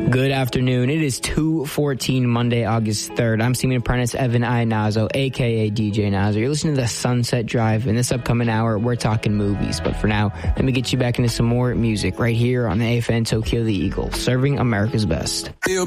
Good afternoon. It is 2:14 Monday, August 3rd. I'm Seaman Apprentice Evan Iannazo, a.k.a. DJ Nazo. You're listening to the Sunset Drive. In this upcoming hour, we're talking movies. But for now, let me get you back into some more music right here on the AFN Tokyo the Eagle, serving America's best. Feel